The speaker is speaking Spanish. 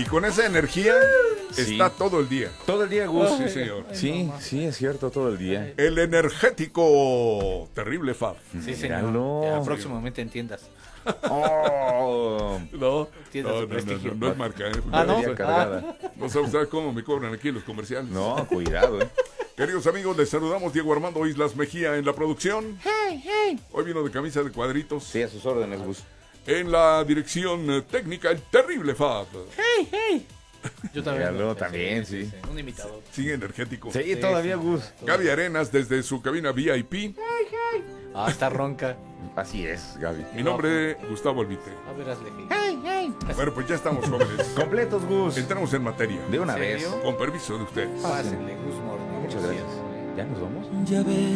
Y con esa energía está todo el día. Todo el día, Gus. Sí, señor. Sí, sí, es cierto, todo el día. El energético terrible Fab. Sí, señor. Míralo. Ya, próximamente en tiendas. Oh, No, Tiendas de prestigio. no es marca. Ah, ¿no? batería cargada. No sabe usted cómo me cobran aquí los comerciales. No, cuidado, Queridos amigos, les saludamos Diego Armando Islas Mejía en la producción. Hoy vino de camisa de cuadritos. Sí, a sus órdenes, Gus. En la dirección técnica, el terrible Fab. Yo también. Míralo, también, sí. Un imitador. Sigue energético. Sí, todavía, Gus. Gaby Arenas desde su cabina VIP. Ah, está ronca. Así es, Gaby. Mi nombre es Gustavo Albite. A ver, hazle. Bueno, pues ya estamos jóvenes. Completos, Gus. Entramos en materia. De una ¿En vez. serio? Con permiso de ustedes. Pásenle, Gus Morning. Muchas gracias. ¿Ya nos vamos? Ya ves.